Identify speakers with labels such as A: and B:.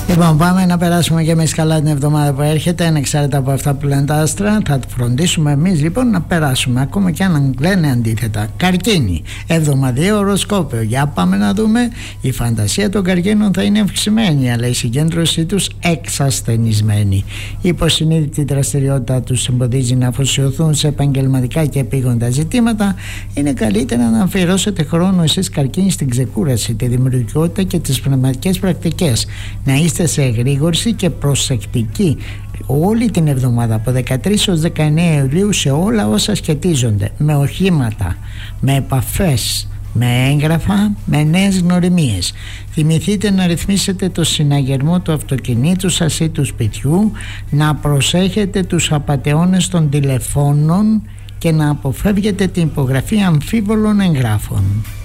A: Λοιπόν, πάμε να περάσουμε και εμείς καλά την εβδομάδα που έρχεται, ανεξάρτητα από αυτά που λένε τα άστρα. Θα φροντίσουμε εμείς λοιπόν να περάσουμε, ακόμα και αν λένε αντίθετα. Καρκίνη, εβδομαδιαίο οροσκόπιο. Για πάμε να δούμε. Η φαντασία των καρκίνων θα είναι αυξημένη, αλλά η συγκέντρωσή τους εξασθενισμένη. Η υποσυνείδητη δραστηριότητα τους εμποδίζει να αφοσιωθούν σε επαγγελματικά και επίγοντα ζητήματα. Είναι καλύτερα να αφιερώσετε χρόνο εσείς καρκίνοι στην ξεκούραση, τη δημιουργικότητα και τις πνευματικές πρακτικές. Να είστε σε εγρήγορση και προσεκτικοί όλη την εβδομάδα από 13 ως 19 Ιουλίου σε όλα όσα σχετίζονται με οχήματα, με επαφές, με έγγραφα, με νέες γνωριμίες. Θυμηθείτε να ρυθμίσετε το συναγερμό του αυτοκινήτου σας ή του σπιτιού, να προσέχετε τους απατεώνες των τηλεφώνων και να αποφεύγετε την υπογραφή αμφίβολων εγγράφων.